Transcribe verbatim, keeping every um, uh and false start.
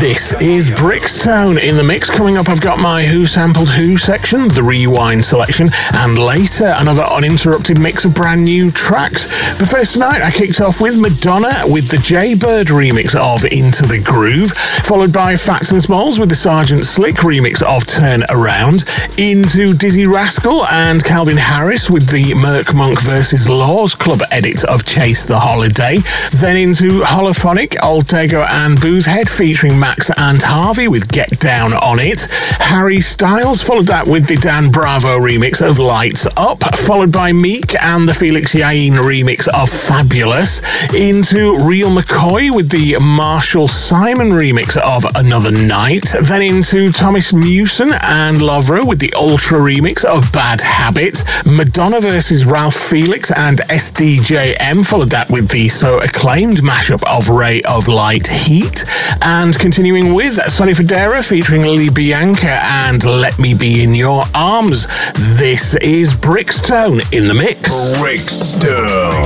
This is Brixtone in the mix. Coming up, I've got my Who Sampled Who section, the Rewind selection, and later another uninterrupted mix of brand new tracks. But first tonight, I kicked off with Madonna with the Jaybird remix of Into the Groove, followed by Fats and Smalls with the Sergeant Slick remix of Turn Around, into Dizzy Rascal and Calvin Harris with the Merc Monk versus. Laws Club edit of Chase the Holiday, then into Holophonic, Old Dago and Boozehead featuring Max and Harvey with Get Down on It. Harry Styles followed that with the Dan Bravo remix of Lights Up, followed by Meek and the Felix Yain remix of Fabulous, into Real McCoy with the Marshall Simon remix of Another Night, then into Thomas Mewson and Lovro with the Ultra remix of Bad Habit, Madonna versus Ralph Felix and S D J M followed that with the so acclaimed mashup of Ray of Light Heat, and continuing with Sonny Fodera featuring Lily Bianca and Let Me Be in Your Arms. This is Brixtone in the mix. Brixtone.